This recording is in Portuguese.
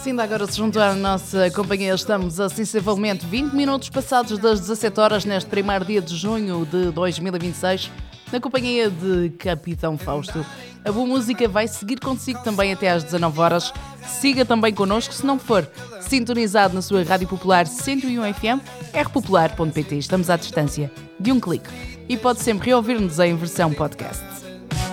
Se ainda agora se juntou à nossa companhia, estamos a sensivelmente 20 minutos passados das 17 horas neste primeiro dia de junho de 2026, na companhia de Capitão Fausto. A boa música vai seguir consigo também até às 19 horas. Siga também connosco, se não for sintonizado na sua Rádio Popular 101 FM, rpopular.pt. Estamos à distância de um clique e pode sempre reouvir-nos em versão podcast.